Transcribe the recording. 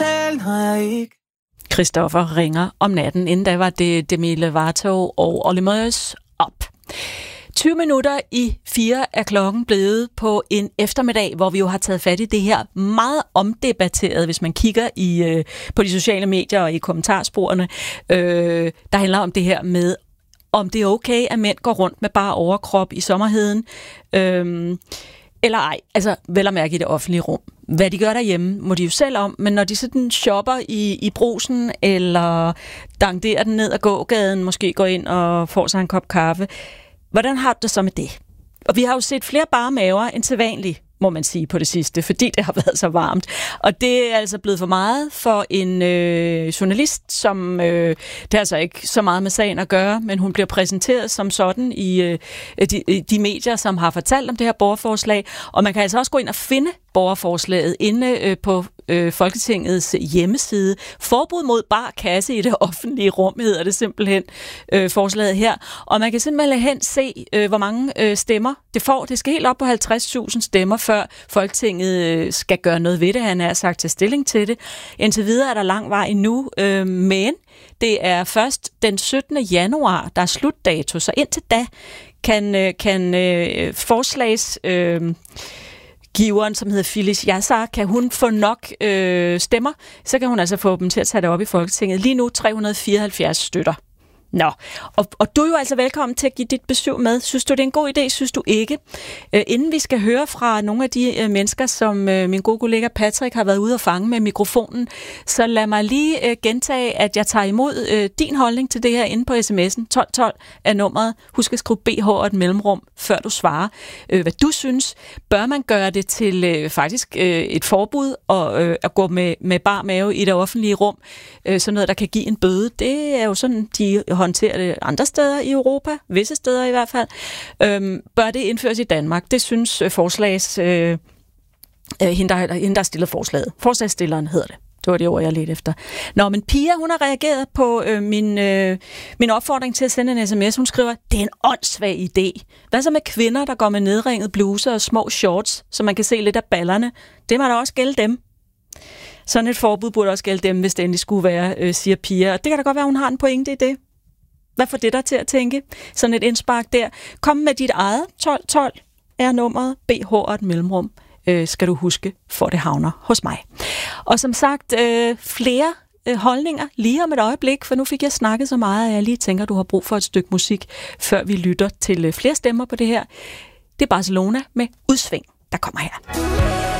tale, når jeg ikke. Christoffer ringer om natten. Inden da var det Demi Lovato og Olly Murs op. 20 minutter i 4 er klokken blevet på en eftermiddag, hvor vi jo har taget fat i det her meget omdebatteret, hvis man kigger på de sociale medier og i kommentarsporene, der handler om det her med, om det er okay, at mænd går rundt med bare overkrop i sommerheden, eller ej. Altså vel at mærke i det offentlige rum. Hvad de gør derhjemme, må de jo selv om, men når de sådan shopper i Brugsen, eller danderer den ned ad gågaden, måske går ind og får sig en kop kaffe, hvordan har du det så med det? Og vi har jo set flere bare maver end til vanligt, må man sige på det sidste, fordi det har været så varmt. Og det er altså blevet for meget for en journalist, som det har altså ikke så meget med sagen at gøre, men hun bliver præsenteret som sådan i de medier, som har fortalt om det her borgerforslag. Og man kan altså også gå ind og finde borgerforslaget inde på Folketingets hjemmeside. Forbud mod bar kasse i det offentlige rum, hedder det simpelthen, forslaget her. Og man kan simpelthen se, hvor mange stemmer det får. Det skal helt op på 50.000 stemmer, før Folketinget skal gøre noget ved det. Han har sagt til stilling til det. Indtil videre er der lang vej endnu, men det er først den 17. januar, der er slutdato, så indtil da kan forslagsgiveren, som hedder Phyllis Jassar, kan hun få nok stemmer, så kan hun altså få dem til at tage det op i Folketinget. Lige nu 374 støtter. Nå, og du er jo altså velkommen til at give dit besøg med. Synes du, det er en god idé? Synes du ikke? Inden vi skal høre fra nogle af de mennesker, som min gode kollega Patrick har været ude at fange med mikrofonen, så lad mig lige gentage, at jeg tager imod din holdning til det her inde på sms'en. 1212 er nummeret. Husk at skrive BH og et mellemrum, før du svarer. Hvad du synes, bør man gøre det til faktisk et forbud at gå med bar mave i det offentlige rum? Sådan noget, der kan give en bøde. Det er jo sådan, de håndterer det andre steder i Europa, visse steder i hvert fald. Bør det indføres i Danmark? Det synes hende, der stiller forslaget. Forslagsstilleren hedder det. Det var det ord, jeg ledte efter. Nå, men Pia, hun har reageret på min opfordring til at sende en sms. Hun skriver, det er en åndssvag idé. Hvad så med kvinder, der går med nedringet bluser og små shorts, så man kan se lidt af ballerne? Det må da også gælde dem. Sådan et forbud burde også gælde dem, hvis det endelig skulle være, siger Pia. Og det kan da godt være, hun har en pointe i det. Hvad får det dig til at tænke? Sådan et indspark der. Kom med dit eget. 1212 er nummeret. BH og et mellemrum. Skal du huske, for det havner hos mig. Og som sagt, flere holdninger lige om et øjeblik, for nu fik jeg snakket så meget, at jeg lige tænker, at du har brug for et stykke musik, før vi lytter til flere stemmer på det her. Det er Barcelona med Udsving, der kommer her.